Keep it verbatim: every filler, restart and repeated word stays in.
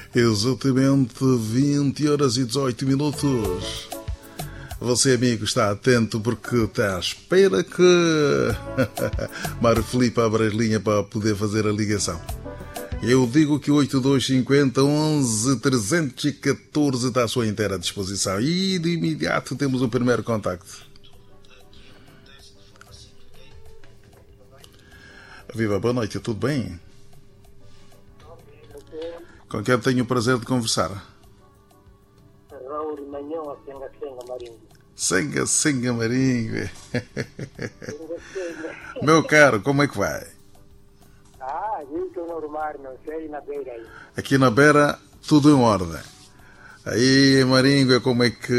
Exatamente vinte horas e dezoito minutos. Você, amigo, está atento porque está à espera que Mário Filipe abra as linhas para poder fazer a ligação. Eu digo que o oito dois cinco zero, onze, trezentos e catorze está à sua inteira disposição. E de imediato temos o primeiro contacto. Viva, boa noite, tudo bem? Com quem tenho o prazer de conversar? Raul Manhão, Senga Senga Marinho. Senga Senga Marinho. Meu caro, como é que vai? Ah, eu estou normal, não sei, na beira aí. Aqui na beira, tudo em ordem. Aí, Marinho, como é que